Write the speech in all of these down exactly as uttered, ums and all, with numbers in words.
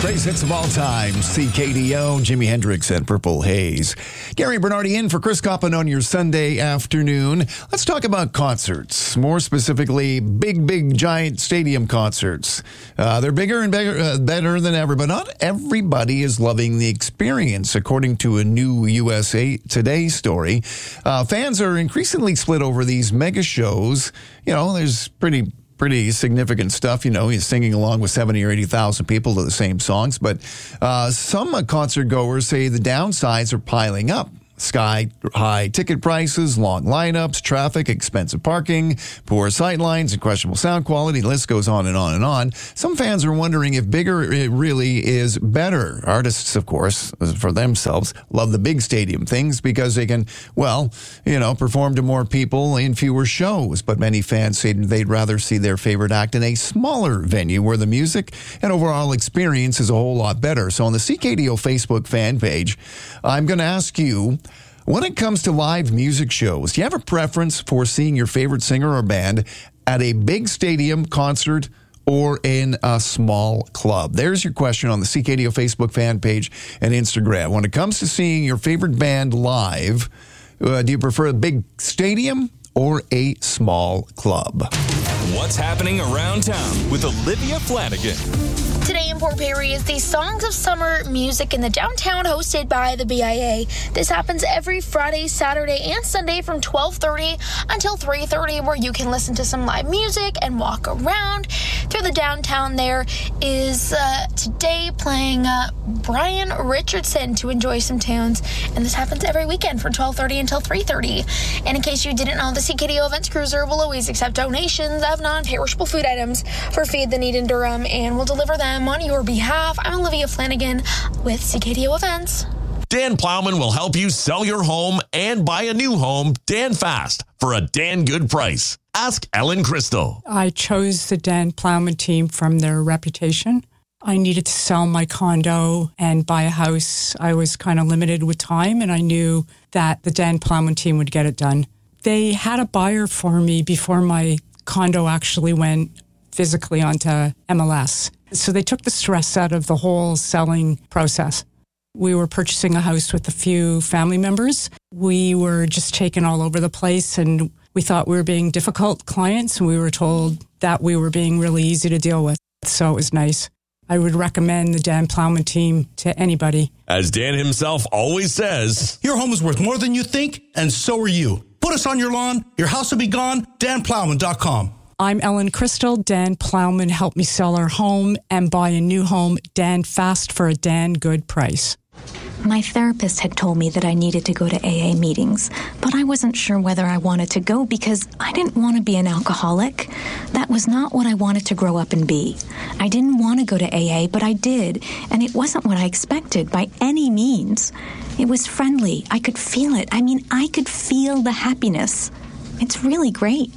Greatest hits of all time. C K D O, Jimi Hendrix, and Purple Haze. Gary Bernardi in for Chris Coppin on your Sunday afternoon. Let's talk about concerts. More specifically, big, big, giant stadium concerts. Uh, they're bigger and bigger, uh, better than ever, but not everybody is loving the experience, according to a new U S A Today story. Uh, fans are increasingly split over these mega shows. You know, there's pretty... Pretty significant stuff, you know. He's singing along with seventy or eighty thousand people to the same songs. But uh, some uh, concert goers say the downsides are piling up. Sky high ticket prices, long lineups, traffic, expensive parking, poor sight lines, and questionable sound quality. The list goes on and on and on. Some fans are wondering if bigger it really is better. Artists, of course, for themselves, love the big stadium things because they can, well, you know, perform to more people in fewer shows. But many fans say they'd rather see their favorite act in a smaller venue where the music and overall experience is a whole lot better. So on the C K D O Facebook fan page, I'm going to ask you, when it comes to live music shows, do you have a preference for seeing your favorite singer or band at a big stadium concert or in a small club? There's your question on the C K D O Facebook fan page and Instagram. When it comes to seeing your favorite band live, uh, do you prefer a big stadium or a small club? What's happening around town with Olivia Flanagan. Today in Port Perry is the Songs of Summer Music in the Downtown, hosted by the B I A. This happens every Friday, Saturday, and Sunday from twelve thirty until three thirty, where you can listen to some live music and walk around through the downtown. There is uh, today playing uh, Brian Richardson to enjoy some tunes, and this happens every weekend from twelve thirty until three thirty. And in case you didn't know, the C K D O Events Cruiser will always accept donations of non-perishable food items for Feed the Need in Durham, and will deliver them on your behalf. I'm Olivia Flanagan with C K D O Events. Dan Plowman will help you sell your home and buy a new home Dan fast for a Dan good price. Ask Ellen Crystal. I chose the Dan Plowman team from their reputation. I needed to sell my condo and buy a house. I was kind of limited with time, and I knew that the Dan Plowman team would get it done. They had a buyer for me before my condo actually went physically onto M L S. So they took the stress out of the whole selling process. We were purchasing a house with a few family members. We were just taken all over the place, and we thought we were being difficult clients, and we were told that we were being really easy to deal with. So it was nice. I would recommend the Dan Plowman team to anybody. As Dan himself always says, your home is worth more than you think, and so are you. Put us on your lawn, your house will be gone, dan plowman dot com. I'm Ellen Crystal. Dan Plowman helped me sell our home and buy a new home, Dan fast for a Dan good price. My therapist had told me that I needed to go to A A meetings, but I wasn't sure whether I wanted to go because I didn't want to be an alcoholic. That was not what I wanted to grow up and be. I didn't want to go to A A, but I did, and it wasn't what I expected by any means. It was friendly. I could feel it. I mean, I could feel the happiness. It's really great.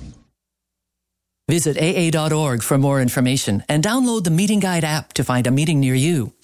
Visit A A dot org for more information and download the Meeting Guide app to find a meeting near you.